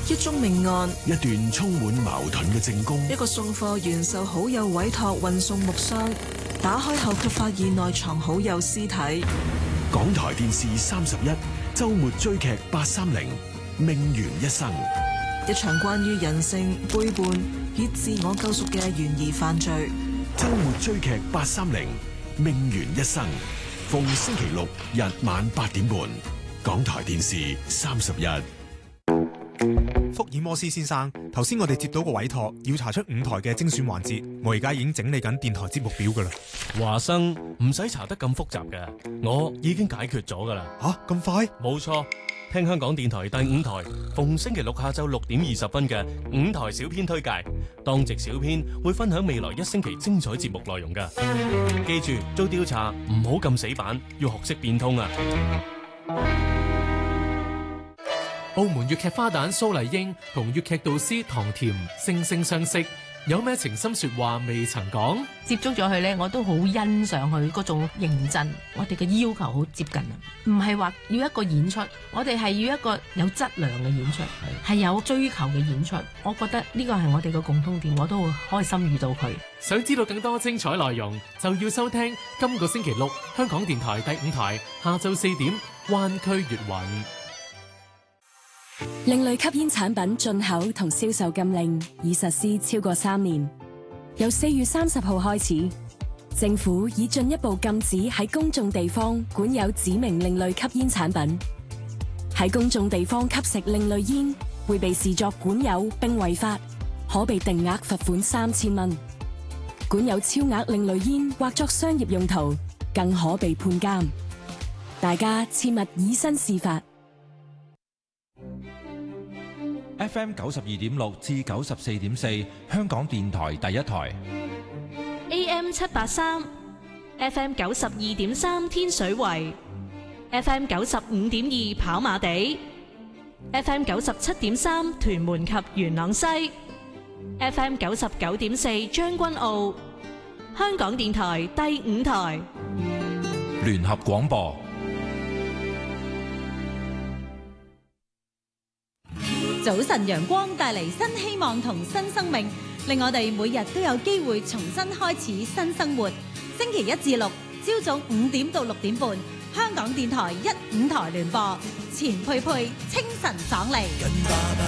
一宗命案， 一段充滿矛盾嘅證供， 一個送貨員受好友委託運送木箱，打開後卻發現內藏好友屍體。 港台電視31周末追劇830命懸一生， 一場關於人性背叛以自我救贖嘅懸疑犯罪。 周末追劇830命懸一生，逢星期六日晚8點半，港台電視31。 福爾摩斯先生，頭先我哋接到個委託，要查出5台嘅精選環節，我而家已經整理緊電台節目表噶啦。 華生，唔使查得咁複雜嘅，我已經解決咗噶啦。 吓，咁快？ 冇錯，聽香港電台第5台，逢星期六下晝6點20分嘅5台小編推介，當值小編會分享未來1星期精彩節目內容噶。記住，做調查唔好咁死板，要學識變通啊！ 澳門粵劇花旦蘇麗英同粵劇導師唐甜惺惺相惜，有咩情深說話未曾講？ 接觸咗佢呢，我都好欣賞佢嗰種認真，我哋嘅要求好接近啊，唔係話要一個演出，我哋係要一個有質量嘅演出，係有追求嘅演出。我覺得呢個係我哋嘅共通點，我都會開心遇到佢。 想知道更多精彩內容，就要收聽今個星期六香港電台第5台下晝4點灣區粵韻。 另類吸煙產品進口同銷售禁令已實施超過3年，由4月30號開始，政府已進一步禁止喺公眾地方管有指明另類吸煙產品。喺公眾地方吸食另類煙會被視作管有並違法，可被定額罰款3000蚊。管有超額另類煙或作商業用途，更可被判監。大家切勿以身試法。 FM 92.6至94.4，香港電台第1台。 AM 783 ，FM 92.3天水圍，FM 95.2跑馬地，FM 97.3屯門及元朗西，FM 99.4將軍澳。香港電台第5台聯合廣播。 早晨陽光帶嚟新希望同新生命，令我哋每日都有機會重新開始新生活。星期1至6朝早5點到6點半，香港電台1、5台聯播，錢佩佩清晨爽利。